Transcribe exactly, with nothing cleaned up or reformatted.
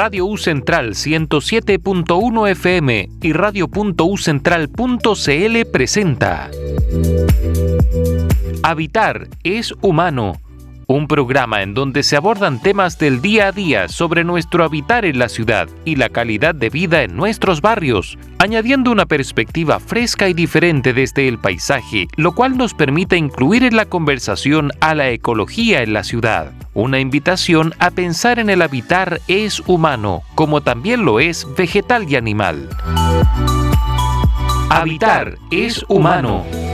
Radio U Central ciento siete punto uno F M y radio punto u central punto c l presenta Habitar es humano, un programa en donde se abordan temas del día a día sobre nuestro habitar en la ciudad y la calidad de vida en nuestros barrios, añadiendo una perspectiva fresca y diferente desde el paisaje, lo cual nos permite incluir en la conversación a la ecología en la ciudad. Una invitación a pensar en el habitar es humano, como también lo es vegetal y animal. Habitar es humano.